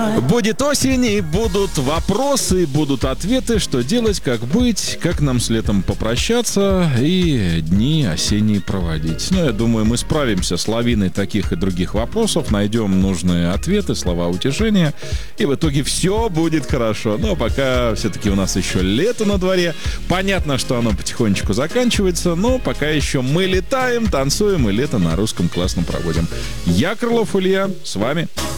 Будет осень, и будут вопросы, будут ответы, что делать, как быть, как нам с летом попрощаться и дни осенние проводить. Но я думаю, мы справимся с лавиной таких и других вопросов, найдем нужные ответы, слова утешения, и в итоге все будет хорошо. Но пока все-таки у нас еще лето на дворе. Понятно, что оно потихонечку заканчивается, но пока еще мы летаем, танцуем и лето на русском классно проводим. Я, Крылов Илья, с вами.